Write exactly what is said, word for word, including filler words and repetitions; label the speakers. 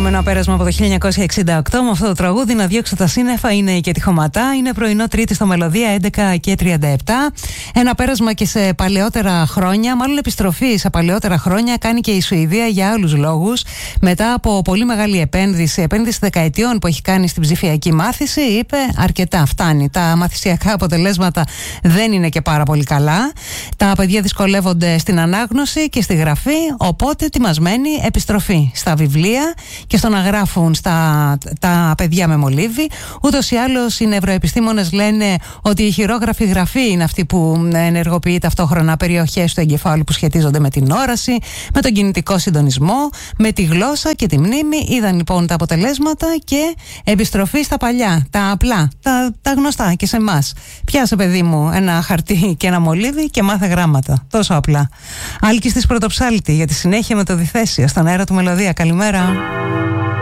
Speaker 1: με ένα πέρασμα από το χίλια εννιακόσια εξήντα οκτώ με αυτό το τραγούδι. Να διώξω τα σύννεφα, είναι και τυχοματά. Είναι πρωινό Τρίτη στο Μελωδία, έντεκα και τριάντα επτά. Ένα πέρασμα και σε παλαιότερα χρόνια, μάλλον επιστροφή σε παλαιότερα χρόνια, κάνει και η Σουηδία για άλλους λόγους. Μετά από πολύ μεγάλη επένδυση, επένδυση δεκαετιών που έχει κάνει στην ψηφιακή μάθηση, είπε αρκετά, φτάνει. Τα μαθησιακά αποτελέσματα δεν είναι και πάρα πολύ καλά. Τα παιδιά δυσκολεύονται στην ανάγνωση και στη γραφή, οπότε τι μας μένει? Επιστροφή στα βιβλία και στο να γράφουν στα, τα παιδιά με μολύβι. Ούτως ή άλλως οι νευροεπιστήμονες λένε ότι η χειρόγραφη γραφή είναι αυτή που ενεργοποιεί ταυτόχρονα περιοχές του εγκεφάλου που σχετίζονται με την όραση, με τον κινητικό συντονισμό, με τη γλώσσα και τη μνήμη. Είδαν λοιπόν τα αποτελέσματα και επιστροφή στα παλιά, τα απλά, τα, τα γνωστά και σε εμάς. Πιάσε, παιδί μου, ένα χαρτί και ένα μολύβι και μάθε γράμματα. Τόσο απλά. Άλκης της Πρωτοψάλτη για τη συνέχεια με το Διθέσιο στον αέρα του Μελωδία. Καλημέρα.